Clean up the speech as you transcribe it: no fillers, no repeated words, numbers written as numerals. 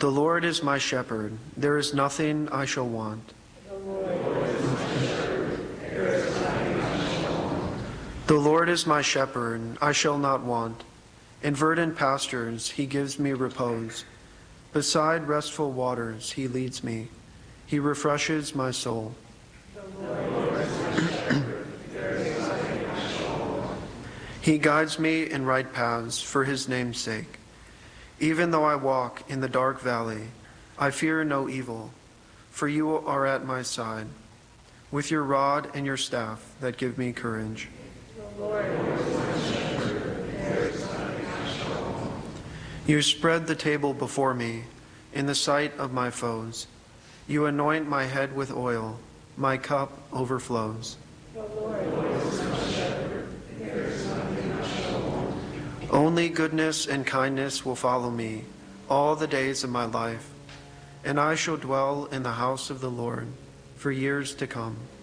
The Lord is my shepherd, there is nothing I shall want. The Lord is my shepherd, I shall not want. In verdant pastures he gives me repose. Beside restful waters he leads me. He refreshes my soul. He guides me in right paths for his name's sake. Even though I walk in the dark valley, I fear no evil, for you are at my side, with your rod and your staff that give me courage. You spread the table before me in the sight of my foes. You anoint my head with oil, my cup overflows. Only goodness and kindness will follow me all the days of my life, and I shall dwell in the house of the Lord for years to come.